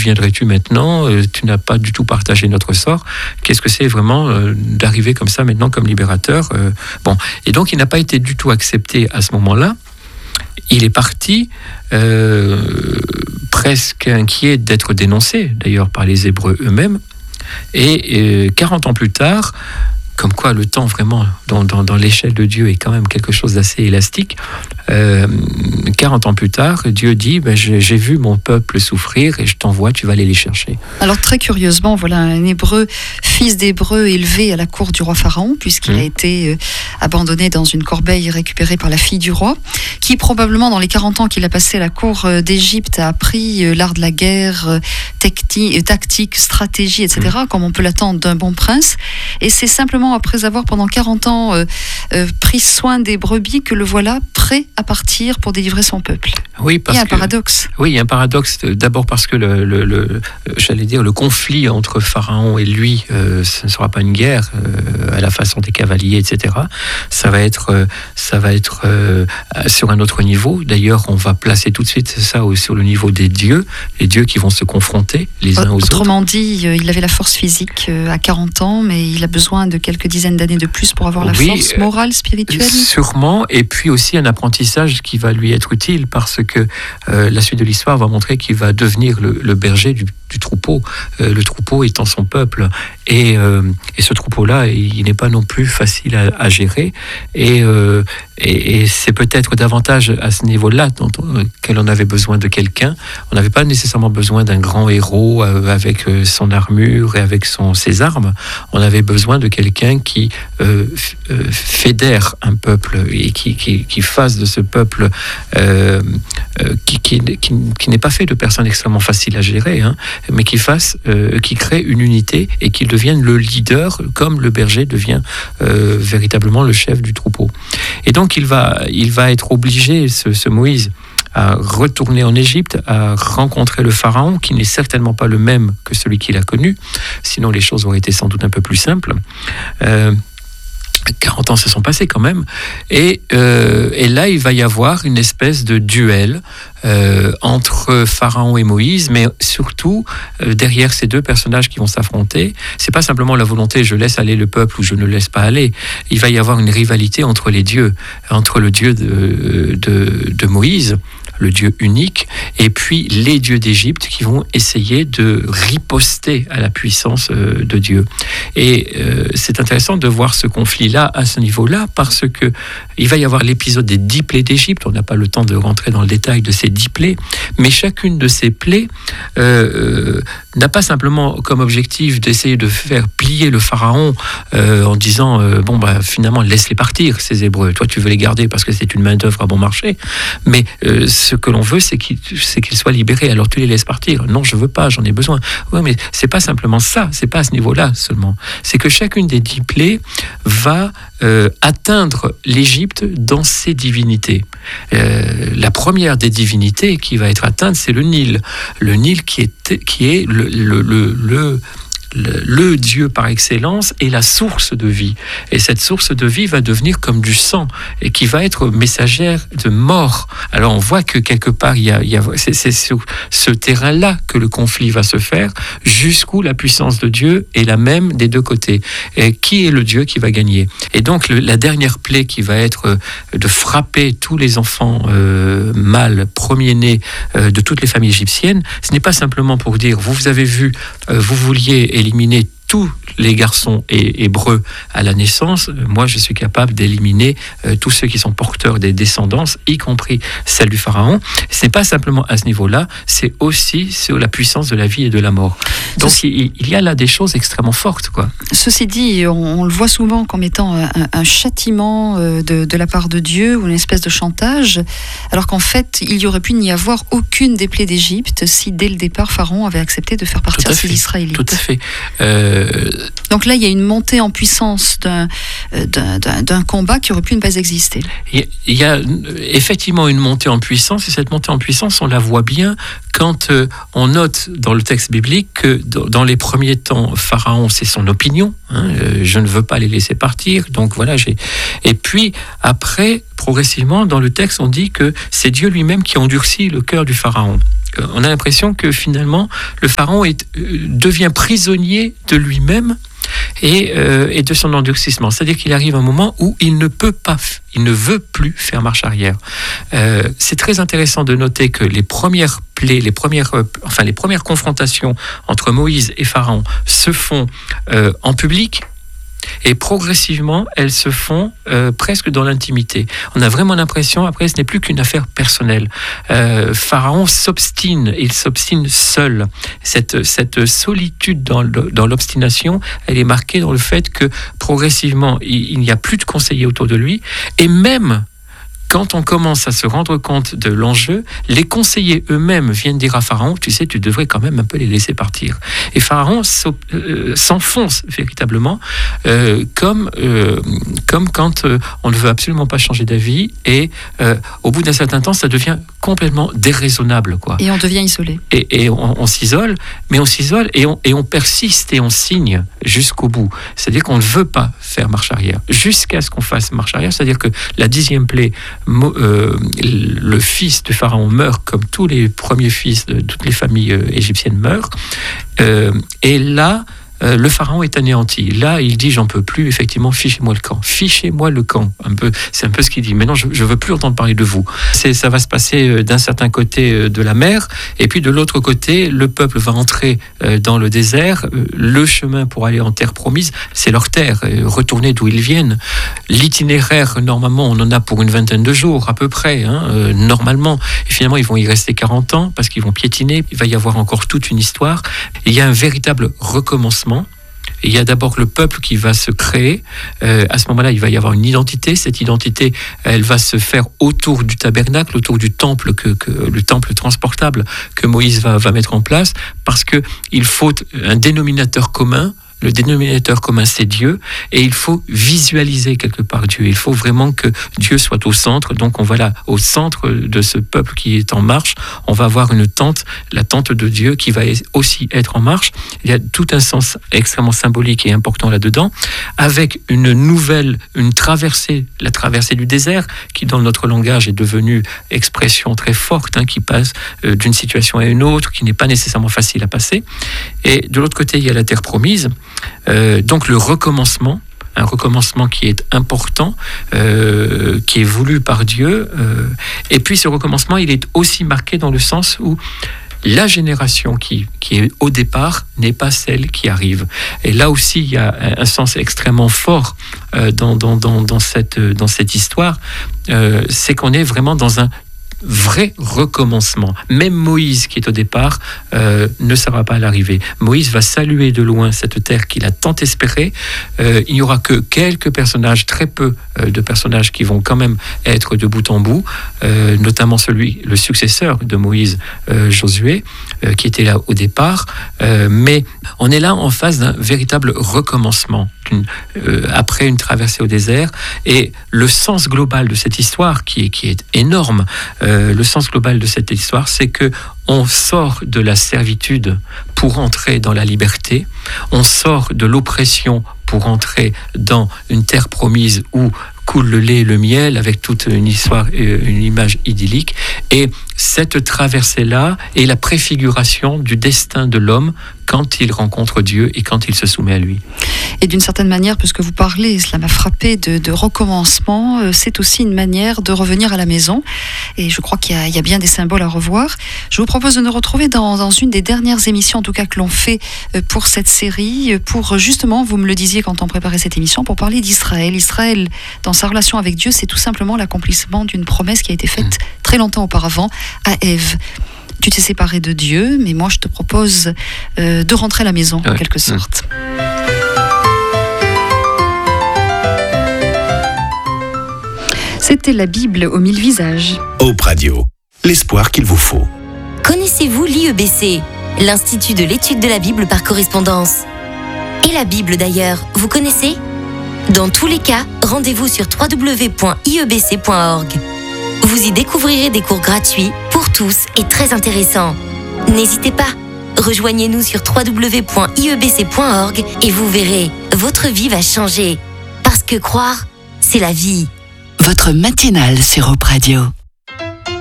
viendrais-tu maintenant ? Tu n'as pas du tout partagé notre sort. Qu'est-ce que c'est vraiment d'arriver comme ça maintenant comme libérateur ? Bon, et donc il n'a pas été du tout accepté à ce moment-là. Il est parti presque inquiet d'être dénoncé, d'ailleurs par les Hébreux eux-mêmes. Et 40 ans plus tard, comme quoi le temps vraiment dans l'échelle de Dieu est quand même quelque chose d'assez élastique, 40 ans plus tard, Dieu dit j'ai vu mon peuple souffrir et je t'envoie, tu vas aller les chercher. Alors très curieusement, voilà un Hébreu, fils d'Hébreu élevé à la cour du roi Pharaon, puisqu'il a été abandonné dans une corbeille récupérée par la fille du roi, qui probablement dans les 40 ans qu'il a passé à la cour d'Égypte a appris l'art de la guerre, tactique, stratégie, etc., comme on peut l'attendre d'un bon prince. Et c'est simplement après avoir pendant 40 ans pris soin des brebis que le voilà prêt à partir pour délivrer son peuple. Oui, parce il y a un paradoxe. Oui, il y a un paradoxe. D'abord parce que le conflit entre Pharaon et lui, ce ne sera pas une guerre à la façon des cavaliers, etc. Ça va être sur un autre niveau. D'ailleurs, on va placer tout de suite ça sur le niveau des dieux, les dieux qui vont se confronter les uns aux autres. Autrement dit, il avait la force physique à 40 ans, mais il a besoin de quelques dizaines d'années de plus pour avoir la force morale, spirituelle. Sûrement, et puis aussi un apprentissage qui va lui être utile parce que la suite de l'histoire va montrer qu'il va devenir le berger du troupeau, le troupeau étant son peuple. Et ce troupeau-là, il n'est pas non plus facile à gérer. Et c'est peut-être davantage à ce niveau-là qu'elle en avait besoin de quelqu'un. On n'avait pas nécessairement besoin d'un grand héros avec son armure et avec ses armes. On avait besoin de quelqu'un qui fédère un peuple et qui fasse de ce peuple qui n'est pas fait de personnes extrêmement faciles à gérer, mais qui crée une unité et qui devienne le leader, comme le berger devient véritablement le chef du troupeau. Et donc il va être obligé, ce Moïse, à retourner en Égypte, à rencontrer le Pharaon, qui n'est certainement pas le même que celui qu'il a connu, sinon les choses auraient été sans doute un peu plus simples. 40 ans se sont passés quand même, et là il va y avoir une espèce de duel entre Pharaon et Moïse, mais surtout derrière ces deux personnages qui vont s'affronter, c'est pas simplement la volonté je laisse aller le peuple ou je ne le laisse pas aller, il va y avoir une rivalité entre les dieux, entre le dieu de Moïse, le Dieu unique, et puis les dieux d'Égypte qui vont essayer de riposter à la puissance de Dieu. Et c'est intéressant de voir ce conflit-là à ce niveau-là, parce que il va y avoir l'épisode des 10 plaies d'Égypte. On n'a pas le temps de rentrer dans le détail de ces 10 plaies, mais chacune de ces plaies n'a pas simplement comme objectif d'essayer de faire plier le Pharaon en disant finalement laisse-les partir ces Hébreux, toi tu veux les garder parce que c'est une main d'œuvre à bon marché, mais ce que l'on veut c'est qu'ils soient libérés, alors tu les laisses partir. Non, je veux pas, j'en ai besoin. Oui, mais c'est pas simplement ça, c'est pas à ce niveau-là seulement, c'est que chacune des 10 plaies va atteindre l'Égypte dans ses divinités. La première des divinités qui va être atteinte, c'est le Nil. Le Nil qui est le Dieu par excellence et la source de vie. Et cette source de vie va devenir comme du sang et qui va être messagère de mort. Alors on voit que quelque part, c'est sur ce terrain-là que le conflit va se faire, jusqu'où la puissance de Dieu est la même des deux côtés. Et qui est le Dieu qui va gagner ? Et donc la dernière plaie qui va être de frapper tous les enfants mâles, premiers-nés de toutes les familles égyptiennes, ce n'est pas simplement pour dire, vous avez vu, vous vouliez éliminer tous les garçons hébreux à la naissance, moi je suis capable d'éliminer tous ceux qui sont porteurs des descendances, y compris celle du Pharaon. Ce n'est pas simplement à ce niveau-là, c'est aussi sur la puissance de la vie et de la mort. Donc il y a là des choses extrêmement fortes, quoi. Ceci dit, on le voit souvent comme étant un châtiment de la part de Dieu ou une espèce de chantage, alors qu'en fait il y aurait pu n'y avoir aucune des plaies d'Égypte si dès le départ Pharaon avait accepté de faire partir ses Israélites. Tout à fait. Donc là, il y a une montée en puissance d'un combat qui aurait pu ne pas exister. Il y a effectivement une montée en puissance, et cette montée en puissance, on la voit bien quand on note dans le texte biblique que dans les premiers temps, Pharaon, c'est son opinion, je ne veux pas les laisser partir, donc voilà, et puis après, progressivement, dans le texte, on dit que c'est Dieu lui-même qui endurcit le cœur du Pharaon. On a l'impression que finalement, le Pharaon devient prisonnier de lui-même et de son endurcissement. C'est-à-dire qu'il arrive un moment où il ne veut plus faire marche arrière. C'est très intéressant de noter que les premières confrontations entre Moïse et Pharaon se font en public. Et progressivement, elles se font presque dans l'intimité. On a vraiment l'impression, après, ce n'est plus qu'une affaire personnelle. Pharaon s'obstine, il s'obstine seul. Cette solitude dans l'obstination, elle est marquée dans le fait que progressivement, il n'y a plus de conseillers autour de lui. Et même quand on commence à se rendre compte de l'enjeu, les conseillers eux-mêmes viennent dire à Pharaon, tu sais, tu devrais quand même un peu les laisser partir. Et Pharaon s'enfonce véritablement, comme quand on ne veut absolument pas changer d'avis, et au bout d'un certain temps, ça devient complètement déraisonnable, quoi. Et on devient isolé. Et on s'isole, mais on s'isole et on persiste et on signe jusqu'au bout. C'est-à-dire qu'on ne veut pas faire marche arrière, jusqu'à ce qu'on fasse marche arrière. C'est-à-dire que la 10e plaie, le fils de Pharaon meurt comme tous les premiers fils de toutes les familles égyptiennes meurent. Et là, le Pharaon est anéanti. Là, il dit, j'en peux plus, effectivement, fichez-moi le camp. Fichez-moi le camp. C'est un peu ce qu'il dit. Maintenant, je ne veux plus entendre parler de vous. Ça va se passer d'un certain côté de la mer, et puis de l'autre côté, le peuple va entrer dans le désert. Le chemin pour aller en terre promise, c'est leur terre. Retourner d'où ils viennent. L'itinéraire, normalement, on en a pour une 20aine de jours, à peu près, normalement. Et finalement, ils vont y rester 40 ans, parce qu'ils vont piétiner. Il va y avoir encore toute une histoire. Il y a un véritable recommencement. Il y a d'abord le peuple qui va se créer. À ce moment-là, il va y avoir une identité. Cette identité, elle va se faire autour du tabernacle, autour du temple, le temple transportable que Moïse va mettre en place, parce qu'il faut un dénominateur commun. Le dénominateur commun, c'est Dieu, et il faut visualiser quelque part Dieu. Il faut vraiment que Dieu soit au centre. Donc on va là, au centre de ce peuple qui est en marche, on va avoir une tente, la tente de Dieu, qui va aussi être en marche. Il y a tout un sens extrêmement symbolique et important là-dedans, avec une traversée, la traversée du désert, qui dans notre langage est devenue expression très forte, qui passe d'une situation à une autre, qui n'est pas nécessairement facile à passer. Et de l'autre côté, il y a la terre promise. Donc le recommencement, un recommencement qui est important, qui est voulu par Dieu. Et puis ce recommencement, il est aussi marqué dans le sens où la génération qui est au départ n'est pas celle qui arrive. Et là aussi, il y a un sens extrêmement fort dans cette histoire. C'est qu'on est vraiment dans un vrai recommencement. Même Moïse, qui est au départ, ne sera pas à l'arrivée. Moïse va saluer de loin cette terre qu'il a tant espérée. Il n'y aura que quelques personnages, très peu de personnages qui vont quand même être de bout en bout, notamment le successeur de Moïse, Josué, qui était là au départ. Mais on est là en face d'un véritable recommencement, après une traversée au désert. Et le sens global de cette histoire, qui est énorme, le sens global de cette histoire, c'est que on sort de la servitude pour entrer dans la liberté, on sort de l'oppression pour entrer dans une terre promise où coule le lait et le miel, avec toute une histoire, une image idyllique. Et cette traversée-là est la préfiguration du destin de l'homme quand il rencontre Dieu et quand il se soumet à lui. Et d'une certaine manière, puisque vous parlez, cela m'a frappé, de recommencement, c'est aussi une manière de revenir à la maison. Et je crois qu'il y a bien des symboles à revoir. Je vous propose de nous retrouver dans une des dernières émissions, en tout cas que l'on fait pour cette série, pour justement, vous me le disiez quand on préparait cette émission, pour parler d'Israël. Israël, dans sa relation avec Dieu, c'est tout simplement l'accomplissement d'une promesse qui a été faite très longtemps auparavant à Ève. Tu t'es séparé de Dieu, mais moi je te propose de rentrer à la maison, en quelque sorte. C'était la Bible aux 1000 visages. Hope Radio, l'espoir qu'il vous faut. Connaissez-vous l'IEBC, l'Institut de l'étude de la Bible par correspondance? Et la Bible d'ailleurs, vous connaissez? Dans tous les cas, rendez-vous sur www.iebc.org. Vous y découvrirez des cours gratuits pour tous et très intéressants. N'hésitez pas, rejoignez-nous sur www.iebc.org et vous verrez, votre vie va changer. Parce que croire, c'est la vie. Votre matinale sur Europe Radio.